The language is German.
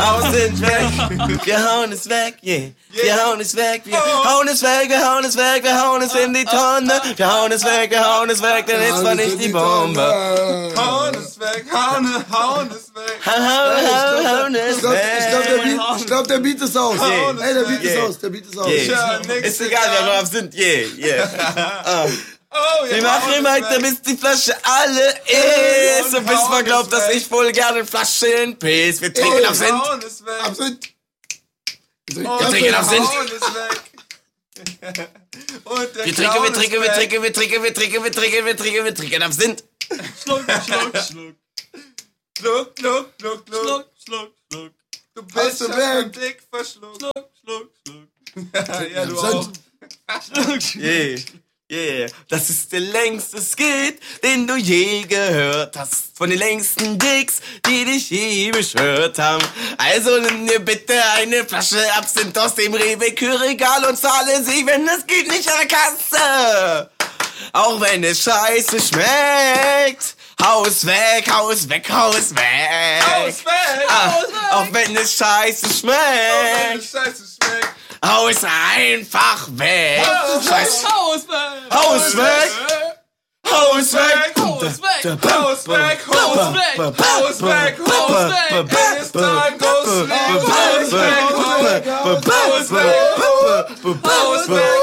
Haus sind weg. Wir hauen es weg, yeah. Wir hauen es weg, wir hauen es weg, wir hauen es weg, wir hauen es in die Tonne. Wir hauen es weg, dann ist man nicht die Bombe. Hauen es weg, hauen es weg. Hauen es weg. Ich glaub, der Beat ist aus. Yeah. Ey, der Beat ist aus. Yeah. Ist egal, wer drauf sind, yeah. Wir machen weiter, bis die Flasche alle ist. Und bis man glaubt, dass ich wohl gerne Flaschen piss. Wir trinken auf Sinn. Absinth. Wir trinken auf Sinn. Wir trinken auf Sinn. Schluck. Du bist schon weg. dick verschluckt. Schluck. Ja, du auch. Yeah, das ist der längste Skit, den du je gehört hast. Von den längsten Dicks, die dich je beschwört haben. Also nimm dir bitte eine Flasche Absinth aus dem Rewe-Kühlregal und zahle sie, wenn es geht, nicht an der Kasse. Auch wenn es scheiße schmeckt. Haus weg. Haus weg. Auch wenn es scheiße schmeckt. Haus einfach weg. Haus weg.